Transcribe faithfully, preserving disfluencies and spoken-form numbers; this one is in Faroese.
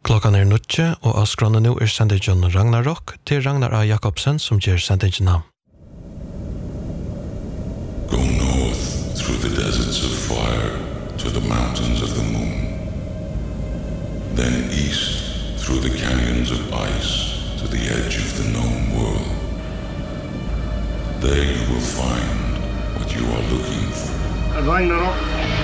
Klokkan er nødje, og avskrona nå er sendingen Ragnarok til Ragnar A. Jakobsen som gjør sendingen nam. Go north through the deserts of fire to the mountains of the moon. Then east through the canyons of ice to the edge of the known world. There you will find what you are looking for. Ragnarok.